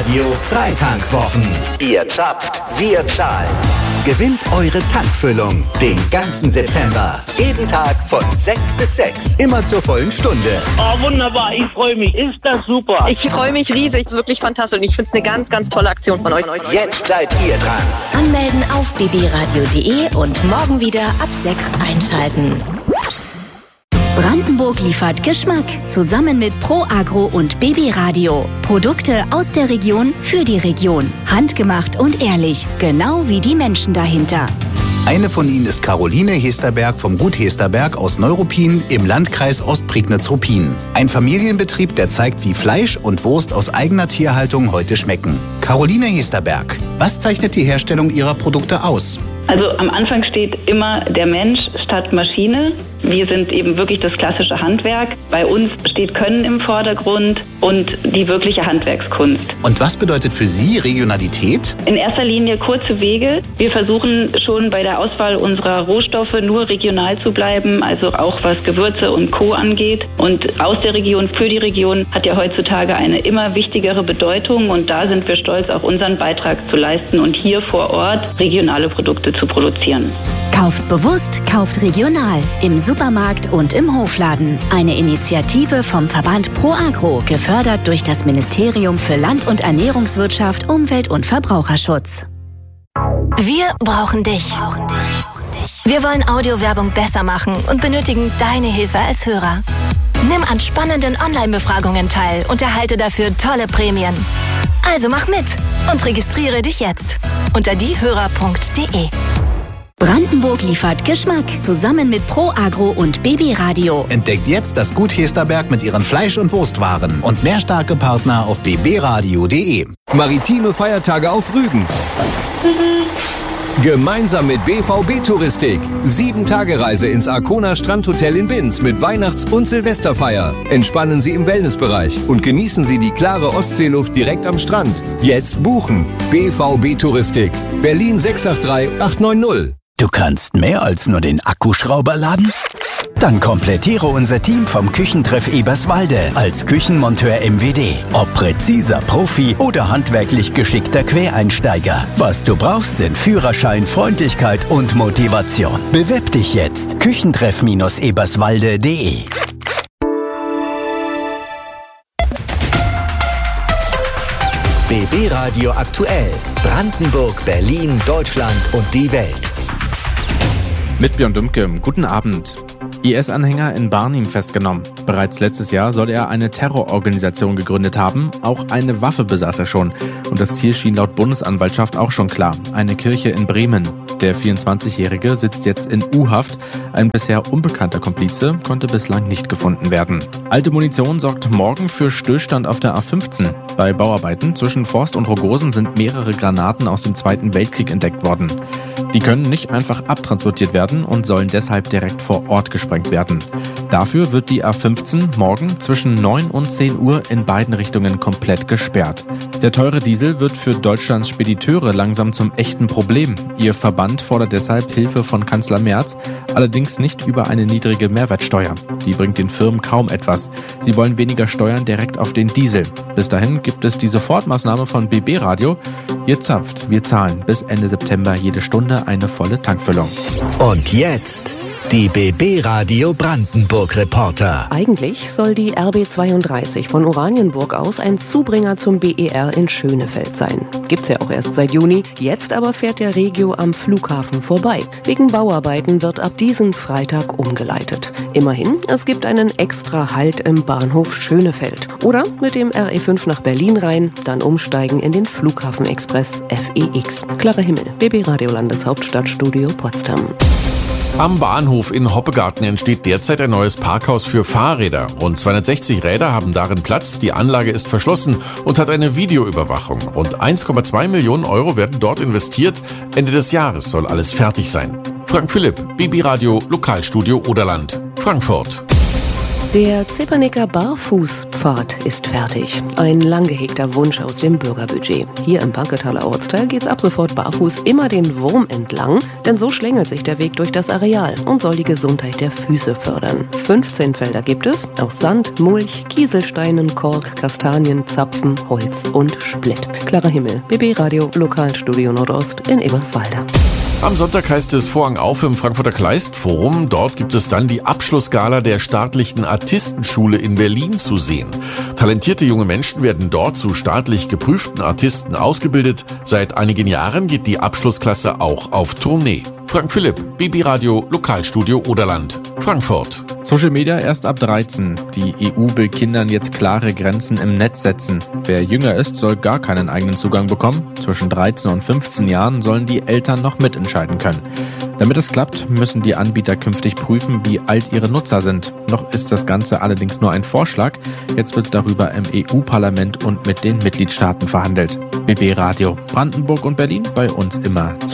Radio Freitankwwochen. Ihr zapft, wir zahlen. Gewinnt eure Tankfüllung den ganzen September. Jeden Tag von 6 bis 6. Immer zur vollen Stunde. Oh, wunderbar. Ich freue mich. Ist das super. Ich freue mich riesig. Wirklich fantastisch. Und ich finde es eine ganz, ganz tolle Aktion von euch. Jetzt seid ihr dran. Anmelden auf bbradio.de und morgen wieder ab 6 einschalten. Brandenburg liefert Geschmack zusammen mit Pro Agro und Baby Radio. Produkte aus der Region für die Region. Handgemacht und ehrlich, genau wie die Menschen dahinter. Eine von ihnen ist Caroline Hesterberg vom Gut Hesterberg aus Neuruppin im Landkreis Ostprignitz-Ruppin. Ein Familienbetrieb, der zeigt, wie Fleisch und Wurst aus eigener Tierhaltung heute schmecken. Caroline Hesterberg, was zeichnet die Herstellung ihrer Produkte aus? Also am Anfang steht immer der Mensch statt Maschine. Wir sind eben wirklich das klassische Handwerk. Bei uns steht Können im Vordergrund und die wirkliche Handwerkskunst. Und was bedeutet für Sie Regionalität? In erster Linie kurze Wege. Wir versuchen schon bei der Auswahl unserer Rohstoffe nur regional zu bleiben, also auch was Gewürze und Co. angeht. Und aus der Region für die Region hat ja heutzutage eine immer wichtigere Bedeutung. Und da sind wir stolz, auch unseren Beitrag zu leisten und hier vor Ort regionale Produkte zu produzieren. Kauft bewusst, kauft regional. Im Supermarkt und im Hofladen. Eine Initiative vom Verband Pro Agro, gefördert durch das Ministerium für Land- und Ernährungswirtschaft, Umwelt- und Verbraucherschutz. Wir brauchen dich. Wir wollen Audiowerbung besser machen und benötigen deine Hilfe als Hörer. Nimm an spannenden Online-Befragungen teil und erhalte dafür tolle Prämien. Also mach mit und registriere dich jetzt unter diehörer.de. Brandenburg liefert Geschmack zusammen mit Pro Agro und Baby Radio. Entdeckt jetzt das Gut Hesterberg mit ihren Fleisch- und Wurstwaren und mehr starke Partner auf bbradio.de. Maritime Feiertage auf Rügen. Gemeinsam mit BVB Touristik. 7-Tage-Reise ins Arkona Strandhotel in Binz mit Weihnachts- und Silvesterfeier. Entspannen Sie im Wellnessbereich und genießen Sie die klare Ostseeluft direkt am Strand. Jetzt buchen. BVB Touristik. Berlin 683 890. Du kannst mehr als nur den Akkuschrauber laden? Dann komplettiere unser Team vom Küchentreff Eberswalde als Küchenmonteur MWD. Ob präziser Profi oder handwerklich geschickter Quereinsteiger. Was du brauchst, sind Führerschein, Freundlichkeit und Motivation. Bewirb dich jetzt. Küchentreff-eberswalde.de. BB Radio aktuell. Brandenburg, Berlin, Deutschland und die Welt. Mit Björn Dümke, guten Abend. IS-Anhänger in Barnim festgenommen. Bereits letztes Jahr soll er eine Terrororganisation gegründet haben. Auch eine Waffe besaß er schon. Und das Ziel schien laut Bundesanwaltschaft auch schon klar. Eine Kirche in Bremen. Der 24-Jährige sitzt jetzt in U-Haft. Ein bisher unbekannter Komplize konnte bislang nicht gefunden werden. Alte Munition sorgt morgen für Stillstand auf der A15. Bei Bauarbeiten zwischen Forst und Rogosen sind mehrere Granaten aus dem Zweiten Weltkrieg entdeckt worden. Die können nicht einfach abtransportiert werden und sollen deshalb direkt vor Ort gesprengt werden. Dafür wird die A15 morgen zwischen 9 und 10 Uhr in beiden Richtungen komplett gesperrt. Der teure Diesel wird für Deutschlands Spediteure langsam zum echten Problem. Ihr Verband fordert deshalb Hilfe von Kanzler Merz, allerdings nicht über eine niedrige Mehrwertsteuer. Die bringt den Firmen kaum etwas. Sie wollen weniger Steuern direkt auf den Diesel. Bis dahin gibt es die Sofortmaßnahme von BB Radio. Ihr zapft, wir zahlen. Bis Ende September jede Stunde eine volle Tankfüllung. Und jetzt die BB Radio Brandenburg Reporter. Eigentlich soll die RB 32 von Oranienburg aus ein Zubringer zum BER in Schönefeld sein. Gibt's ja auch erst seit Juni. Jetzt aber fährt der Regio am Flughafen vorbei. Wegen Bauarbeiten wird ab diesem Freitag umgeleitet. Immerhin, es gibt einen extra Halt im Bahnhof Schönefeld. Oder mit dem RE5 nach Berlin rein, dann umsteigen in den Flughafenexpress FEX. Klarer Himmel, BB Radio Landeshauptstadtstudio Potsdam. Am Bahnhof in Hoppegarten entsteht derzeit ein neues Parkhaus für Fahrräder. Rund 260 Räder haben darin Platz, die Anlage ist verschlossen und hat eine Videoüberwachung. Rund 1,2 Millionen Euro werden dort investiert. Ende des Jahres soll alles fertig sein. Frank Philipp, BB Radio, Lokalstudio Oderland, Frankfurt. Der Zepernicker Barfußpfad ist fertig. Ein lang gehegter Wunsch aus dem Bürgerbudget. Hier im Banketaler Ortsteil geht's ab sofort barfuß immer den Wurm entlang, denn so schlängelt sich der Weg durch das Areal und soll die Gesundheit der Füße fördern. 15 Felder gibt es, aus Sand, Mulch, Kieselsteinen, Kork, Kastanien, Zapfen, Holz und Splitt. Klarer Himmel, BB Radio, Lokalstudio Nordost in Eberswalde. Am Sonntag heißt es Vorhang auf im Frankfurter Kleist-Forum. Dort gibt es dann die Abschlussgala der staatlichen Artistenschule in Berlin zu sehen. Talentierte junge Menschen werden dort zu staatlich geprüften Artisten ausgebildet. Seit einigen Jahren geht die Abschlussklasse auch auf Tournee. Frank Philipp, BB Radio, Lokalstudio Oderland, Frankfurt. Social Media erst ab 13. Die EU will Kindern jetzt klare Grenzen im Netz setzen. Wer jünger ist, soll gar keinen eigenen Zugang bekommen. Zwischen 13 und 15 Jahren sollen die Eltern noch mitentscheiden können. Damit es klappt, müssen die Anbieter künftig prüfen, wie alt ihre Nutzer sind. Noch ist das Ganze allerdings nur ein Vorschlag. Jetzt wird darüber im EU-Parlament und mit den Mitgliedstaaten verhandelt. BB Radio, Brandenburg und Berlin, bei uns immer